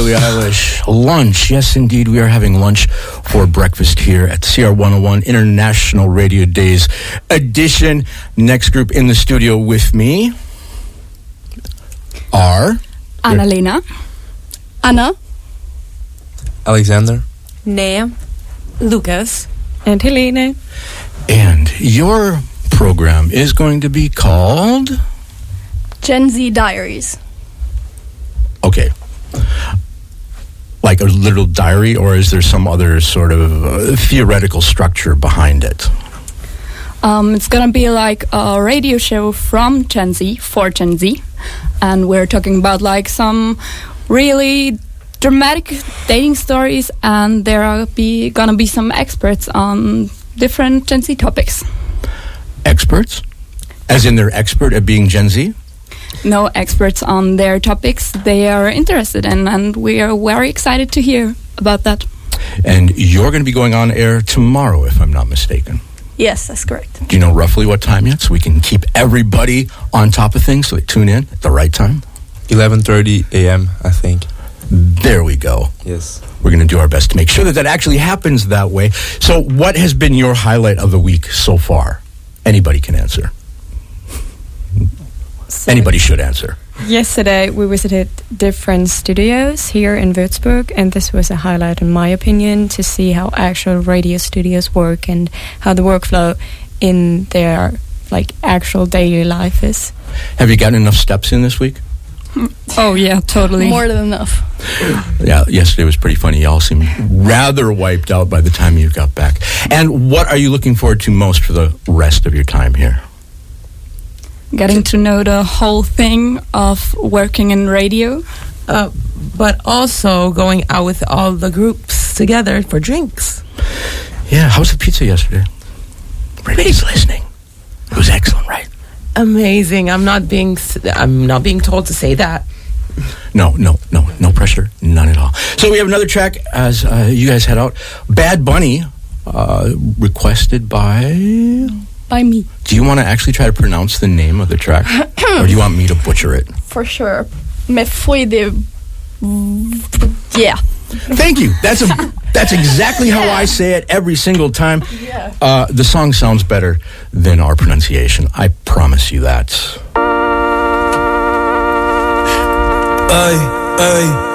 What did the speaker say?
Billie Eilish. Lunch. Yes, indeed. We are having lunch for breakfast here at CR 101 International Radio Days edition. Next group in the studio with me are... Anna-Lena. Anna. Alexander. Nea. Lucas. And Helene. And your program is going to be called... Gen Z Diaries. Okay. Like a little diary, or is there some other sort of theoretical structure behind it? It's going to be like a radio show from Gen Z, for Gen Z. And we're talking about like some really dramatic dating stories, and there are going to be some experts on different Gen Z topics. Experts? As in they're expert at being Gen Z? No, experts on their topics they are interested in, and we are very excited to hear about that. And you're going to be going on air tomorrow, if I'm not mistaken. Yes, that's correct. Do you know roughly what time yet, so we can keep everybody on top of things so they tune in at the right time? 11:30 a.m., I think. There we go. Yes. We're going to do our best to make sure that actually happens that way. So what has been your highlight of the week so far? Anybody can answer. Anybody should answer. Yesterday we visited different studios here in Würzburg, and this was a highlight in my opinion, to see how actual radio studios work and how the workflow in their like actual daily life is. Have you gotten enough steps in this week? Oh yeah, totally. More than enough. Yeah, yesterday was pretty funny. Y'all seemed rather wiped out by the time you got back. And what are you looking forward to most for the rest of your time here? Getting to know the whole thing of working in radio. But also going out with all the groups together for drinks. Yeah, how was the pizza yesterday? Renee's listening. It was excellent, right? Amazing. I'm not being told to say that. No pressure, none at all. So we have another track as you guys head out. Bad Bunny, requested by... By me. Do you want to actually try to pronounce the name of the track? Or do you want me to butcher it? For sure. Me foi de... Yeah. Thank you. That's exactly how I say it every single time. Yeah. The song sounds better than our pronunciation. I promise you that. Ay.